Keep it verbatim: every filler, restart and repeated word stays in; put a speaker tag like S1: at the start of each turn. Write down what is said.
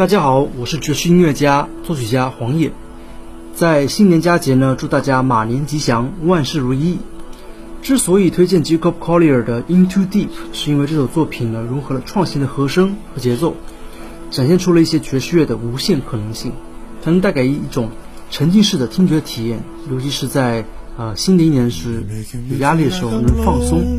S1: 大家好，我是爵士音乐家、作曲家黄野。在新年佳节呢，祝大家马年吉祥，万事如意。之所以推荐 Jacob Collier 的 Into Deep， 是因为这首作品呢融合了创新的和声和节奏，展现出了一些爵士乐的无限可能性，它能带给一种沉浸式的听觉体验，尤其是在呃新的一年时有压力的时候能放松。